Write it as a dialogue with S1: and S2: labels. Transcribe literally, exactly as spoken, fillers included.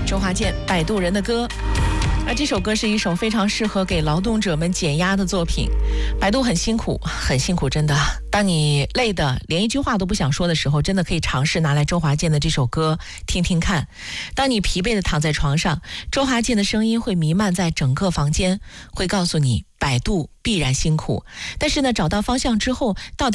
S1: 周华健《摆渡人的歌》。那这首歌是一首非常适合给劳动者们减压的作品。摆渡很辛苦，很辛苦，真的。当你累的连一句话都不想说的时候，真的可以尝试拿来周华健的这首歌听听看。当你疲惫的躺在床上，周华健的声音会弥漫在整个房间，会告诉你摆渡必然辛苦，但是呢，找到方向之后，到达